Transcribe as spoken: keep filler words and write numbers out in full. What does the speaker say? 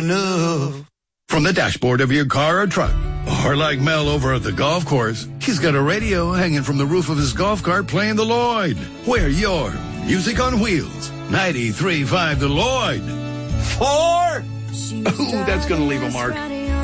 enough. From the dashboard of your car or truck, or like Mel over at the golf course, he's got a radio hanging from the roof of his golf cart playing the Lloyd. We're your Music on Wheels. ninety-three point five The Lloyd. Four. Oh, that's going to leave a mark.